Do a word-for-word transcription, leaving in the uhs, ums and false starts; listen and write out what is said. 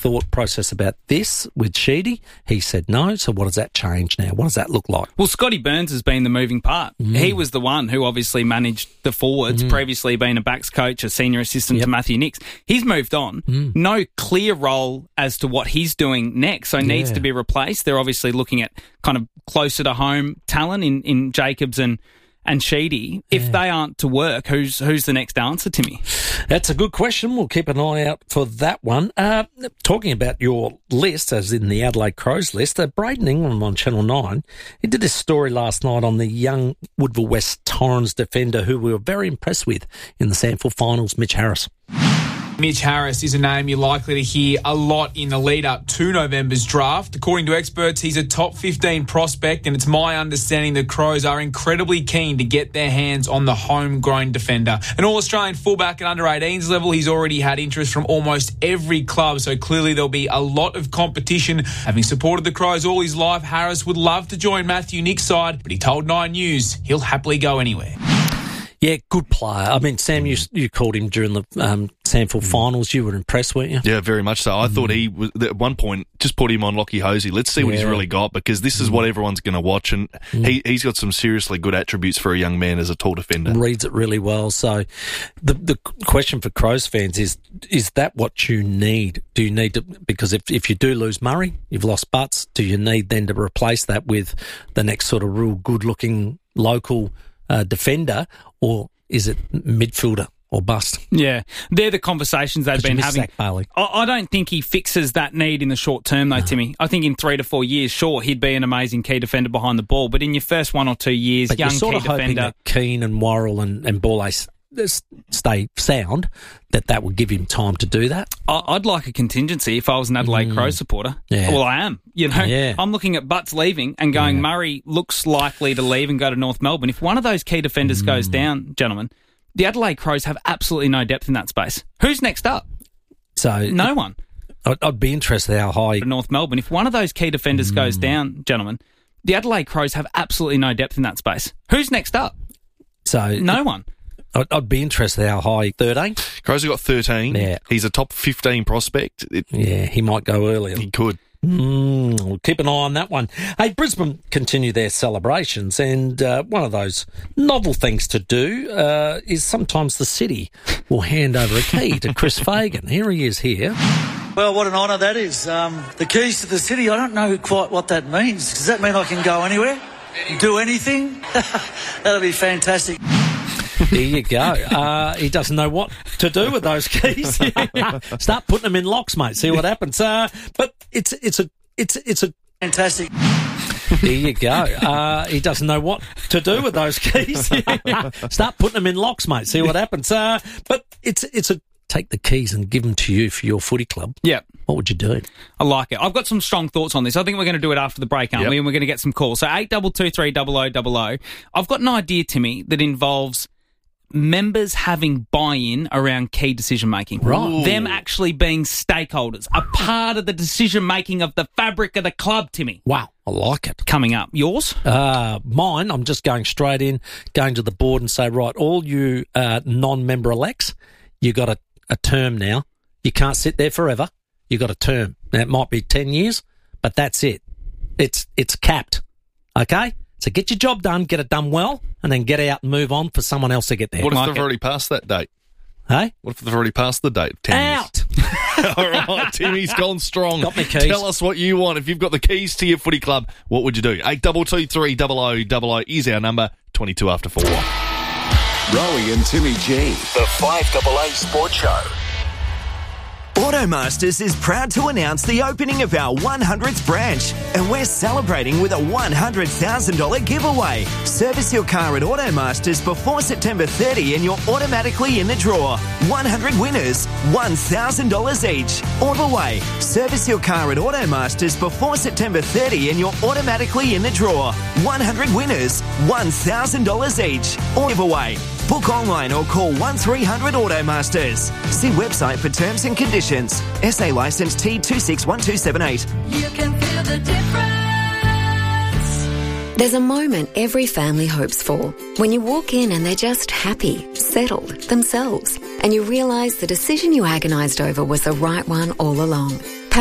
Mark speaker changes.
Speaker 1: thought process about this with Sheedy. He said no. So what does that change now? What does that look like?
Speaker 2: Well, Scotty Burns has been the moving part. Mm. He was the one who obviously managed the forwards, mm. previously being a backs coach, a senior assistant yep. to Matthew Nicks. He's moved on. Mm. No clear role as to what he's doing next, so yeah. needs to be replaced. They're obviously looking at kind of closer to home talent in, in Jacobs and and Sheedy. If yeah. they aren't to work, who's who's the next answer, Timmy?
Speaker 1: That's a good question. We'll keep an eye out for that one. Uh, talking about your list, as in the Adelaide Crows list, uh, Braden Ingram on Channel nine, he did this story last night on the young Woodville West Torrens defender who we were very impressed with in the Sandford finals, Mitch Harris.
Speaker 3: Mitch Harris is a name you're likely to hear a lot in the lead-up to November's draft. According to experts, he's a top fifteen prospect, and it's my understanding the Crows are incredibly keen to get their hands on the homegrown defender. An All-Australian fullback at under eighteens level, he's already had interest from almost every club, so clearly there'll be a lot of competition. Having supported the Crows all his life, Harris would love to join Matthew Nicks' side, but he told Nine News he'll happily go anywhere.
Speaker 1: Yeah, good player. I mean, Sam, you you called him during the um, Sandford finals. You were impressed, weren't you?
Speaker 4: Yeah, very much so. I mm. thought he was, at one point, just put him on Lockie Hosey. Let's see what yeah. he's really got, because this is what everyone's going to watch, and mm. he, he's got some seriously good attributes for a young man as a tall defender.
Speaker 1: Reads it really well. So the the question for Crows fans is, is that what you need? Do you need to, because if, if you do lose Murray, you've lost Butts, do you need then to replace that with the next sort of real good-looking local uh, defender, or is it midfielder or bust?
Speaker 2: Yeah, they're the conversations they've been having.
Speaker 1: Zach Bailey.
Speaker 2: I, I don't think he fixes that need in the short term, though, no. Timmy. I think in three to four years, sure, he'd be an amazing key defender behind the ball, but in your first one or two years,
Speaker 1: but
Speaker 2: young
Speaker 1: you're sort
Speaker 2: key
Speaker 1: of hoping
Speaker 2: defender...
Speaker 1: that Keane and Worrell and, and Borlase stay sound, that that would give him time to do that.
Speaker 2: I'd like a contingency if I was an Adelaide mm. Crows supporter.
Speaker 1: Yeah.
Speaker 2: Well, I am. You know,
Speaker 1: yeah.
Speaker 2: I'm looking at Butts leaving and going,
Speaker 1: yeah.
Speaker 2: Murray looks likely to leave and go to North Melbourne. If one of those key defenders mm. goes down, gentlemen, the Adelaide Crows have absolutely no depth in that space. Who's next up?
Speaker 1: So
Speaker 2: no one.
Speaker 1: I'd, I'd be interested how high...
Speaker 2: North Melbourne. If one of those key defenders mm. goes down, gentlemen, the Adelaide Crows have absolutely no depth in that space. Who's next up?
Speaker 1: So
Speaker 2: no one.
Speaker 1: I'd, I'd be interested how high. thirteen?
Speaker 4: Crows have got thirteen.
Speaker 1: Yeah.
Speaker 4: He's a top fifteen prospect. It,
Speaker 1: yeah, he might go earlier.
Speaker 4: He could.
Speaker 1: Mm, we'll keep an eye on that one. Hey, Brisbane continue their celebrations, and uh, one of those novel things to do uh, is sometimes the city will hand over a key to Chris Fagan. Here he is here.
Speaker 5: Well, what an honour that is. Um, the keys to the city, I don't know quite what that means. Does that mean I can go anywhere? Do anything? That'll be fantastic.
Speaker 1: There you go. Uh, he doesn't know what to do with those keys. Start putting them in locks, mate. See what happens. Uh, but it's it's a it's it's a
Speaker 5: fantastic.
Speaker 1: There you go. Uh, he doesn't know what to do with those keys. Start putting them in locks, mate. See what happens. Uh, but it's it's a take the keys and give them to you for your footy club.
Speaker 2: Yeah.
Speaker 1: What would you do?
Speaker 2: I like it. I've got some strong thoughts on this. I think we're going to do it after the break, aren't
Speaker 4: yep.
Speaker 2: we? And we're going to get some calls. So eight two two three double oh double oh. I've got an idea, Timmy, that involves members having buy-in around key decision-making.
Speaker 1: Right.
Speaker 2: Them actually being stakeholders, a part of the decision-making of the fabric of the club, Timmy.
Speaker 1: Wow, I like it.
Speaker 2: Coming up. Yours?
Speaker 1: Uh, mine, I'm just going straight in, going to the board and say, right, all you uh, non-member elects, you got a, a term now. You can't sit there forever. You got a term. Now, it might be ten years, but that's it. It's it's capped, okay? So get your job done, get it done well, and then get out and move on for someone else to get there.
Speaker 4: What if
Speaker 2: like
Speaker 4: they've
Speaker 2: it.
Speaker 4: already passed that date?
Speaker 1: Hey?
Speaker 4: What if they've already passed the date? ten
Speaker 1: Out!
Speaker 4: Years? All right, Timmy's gone strong.
Speaker 1: Got me keys.
Speaker 4: Tell us what you want. If you've got the keys to your footy club, what would you do? eight two two three double oh double oh is our number, twenty-two after four.
Speaker 6: Rowie and Timmy G, the five A A Sports Show.
Speaker 7: Automasters is proud to announce the opening of our one hundredth branch, and we're celebrating with a one hundred thousand dollars giveaway. Service your car at Automasters before September thirtieth and you're automatically in the draw. one hundred winners, one thousand dollars each. All the way. Service your car at Automasters before September thirtieth and you're automatically in the draw. one hundred winners, one thousand dollars each. All giveaway. Book online or call one three hundred Automasters. See website for terms and conditions. S A licence T two six one two seven eight.
Speaker 8: You can feel the difference. There's a moment every family hopes for. When you walk in and they're just happy, settled, themselves, and you realise the decision you agonised over was the right one all along.